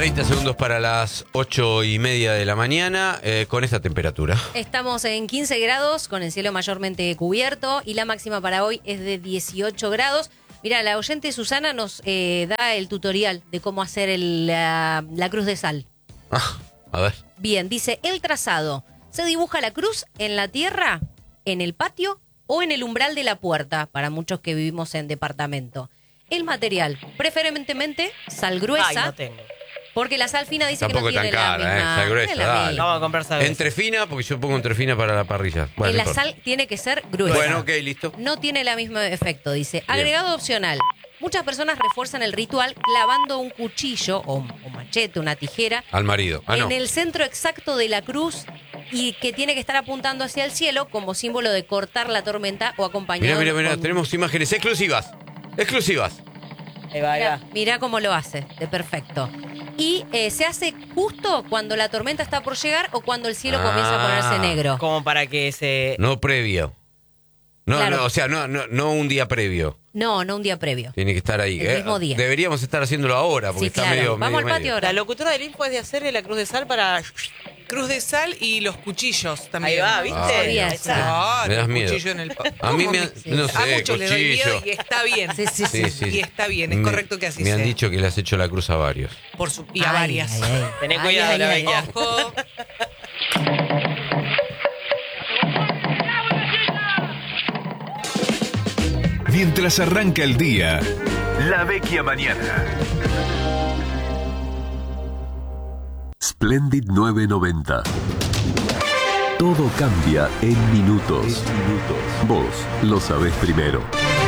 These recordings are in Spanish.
30 segundos para las 8:30 de la mañana, con esta temperatura. Estamos en 15 grados, con el cielo mayormente cubierto, y la máxima para hoy es de 18 grados. Mira, la oyente Susana nos da el tutorial de cómo hacer la cruz de sal. A ver. Bien, dice, el trazado. Se dibuja la cruz en la tierra, en el patio o en el umbral de la puerta, para muchos que vivimos en departamento. El material, preferentemente sal gruesa. Ay, no tengo. Porque la sal fina dice Tampoco que no tiene tan cara, la misma. sal gruesa, no es la dale. misma. Vamos a comprar sal gruesa. Entre fina, porque yo pongo entre fina para la parrilla. Bueno, La no importa. sal tiene que ser gruesa. Bueno, ok, listo. No tiene el mismo efecto, dice. Agregado opcional. Muchas personas refuerzan el ritual clavando un cuchillo o machete, una tijera, Al marido. Ah, no. en el centro exacto de la cruz y que tiene que estar apuntando hacia el cielo como símbolo de cortar la tormenta o acompañado. Mira, tenemos imágenes exclusivas. Exclusivas. Ahí va, ahí va. Mirá cómo lo hace, de perfecto. Y se hace justo cuando la tormenta está por llegar o cuando el cielo comienza a ponerse negro. Como para que se... No previo. No, Claro. no, o sea, no un día previo. No un día previo. Tiene que estar ahí. El mismo día. Deberíamos estar haciéndolo ahora, porque Sí, está claro. medio. Vamos medio, al patio medio. ahora. La locutora del info es de hacerle la cruz de sal para... Cruz de sal y los cuchillos también. Ahí va, ¿viste? Sabía Ahí eso. está. Claro, Me das el miedo. cuchillo en el... A mí ¿Cómo me han, Sí. no A sé, muchos les doy miedo cuchillo. y está bien. Sí. Y está bien, es correcto que así Me sea. han dicho que le has hecho la cruz a varios. Y a varias. Tené cuidado, la veía. Ojo. Mientras arranca el día, La Vecchia Mañana. Splendid 990. Todo cambia en minutos. Vos lo sabés primero.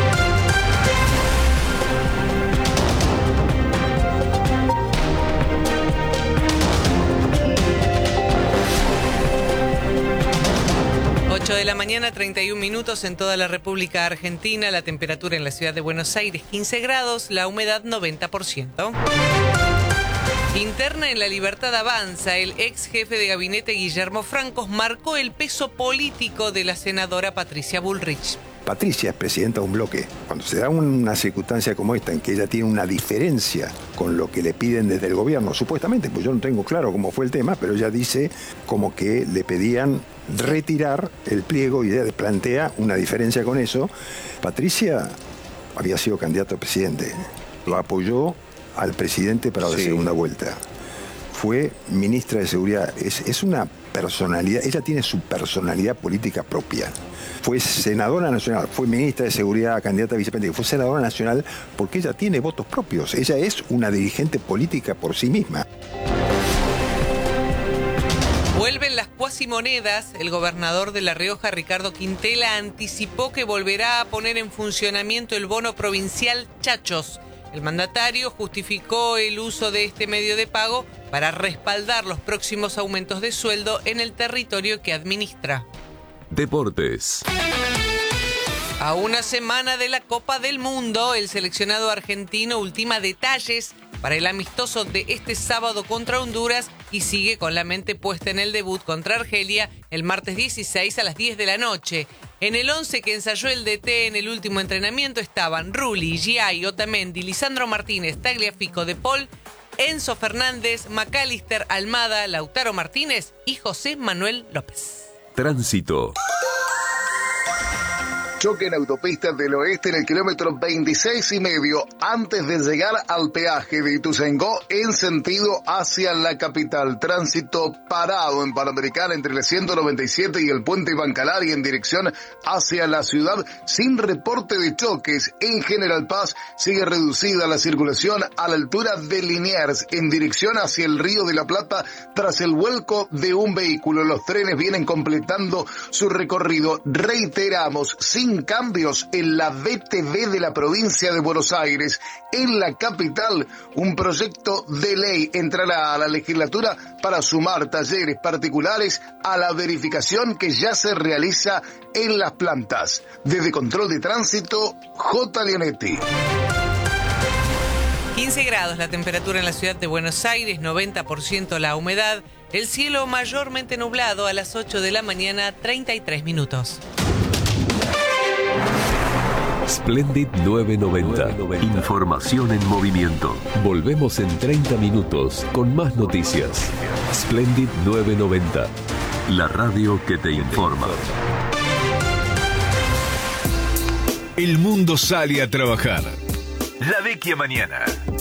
De la mañana, 31 minutos en toda la República Argentina. La temperatura en la ciudad de Buenos Aires, 15 grados. La humedad, 90%. Interna en La Libertad Avanza, el ex jefe de gabinete Guillermo Francos marcó el peso político de la senadora Patricia Bullrich. Patricia es presidenta de un bloque. Cuando se da una circunstancia como esta, en que ella tiene una diferencia con lo que le piden desde el gobierno, supuestamente, pues yo no tengo claro cómo fue el tema, pero ella dice como que le pedían retirar el pliego y ella plantea una diferencia con eso. Patricia había sido candidata a presidente, lo apoyó al presidente para la segunda vuelta. Fue ministra de Seguridad, es una personalidad, ella tiene su personalidad política propia. Fue senadora nacional, fue ministra de Seguridad, candidata a vicepresidente, fue senadora nacional porque ella tiene votos propios, ella es una dirigente política por sí misma. Vuelven las cuasimonedas. El gobernador de La Rioja, Ricardo Quintela, anticipó que volverá a poner en funcionamiento el bono provincial Chachos. El mandatario justificó el uso de este medio de pago para respaldar los próximos aumentos de sueldo en el territorio que administra. Deportes. A una semana de la Copa del Mundo, el seleccionado argentino ultima detalles para el amistoso de este sábado contra Honduras y sigue con la mente puesta en el debut contra Argelia el martes 16 a las 10 de la noche. En el 11 que ensayó el DT en el último entrenamiento estaban Rulli, Giai, Otamendi, Lisandro Martínez, Tagliafico, De Paul, Enzo Fernández, McAllister, Almada, Lautaro Martínez y José Manuel López. Tránsito. Choque en autopistas del oeste en el kilómetro 26,5 antes de llegar al peaje de Ituzaingó en sentido hacia la capital. Tránsito parado en Panamericana entre la 197 y el puente Bacalar y en dirección hacia la ciudad sin reporte de choques. En General Paz sigue reducida la circulación a la altura de Liniers en dirección hacia el Río de la Plata tras el vuelco de un vehículo. Los trenes vienen completando su recorrido. Reiteramos, sin cambios en la BTV de la provincia de Buenos Aires. En la capital, un proyecto de ley entrará a la legislatura para sumar talleres particulares a la verificación que ya se realiza en las plantas. Desde Control de Tránsito, J. Leonetti. 15 grados la temperatura en la ciudad de Buenos Aires, 90% la humedad, el cielo mayormente nublado a las 8 de la mañana, 33 minutos. Splendid 990. Información en movimiento. Volvemos en 30 minutos con más noticias. Splendid 990. La radio que te informa. El mundo sale a trabajar. La Vecchia Mañana.